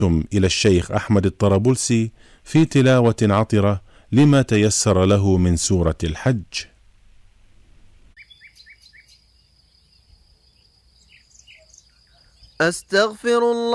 إلى الشيخ أحمد الطرابلسي في تلاوة عطرة لما تيسر له من سورة الحج. أستغفر الله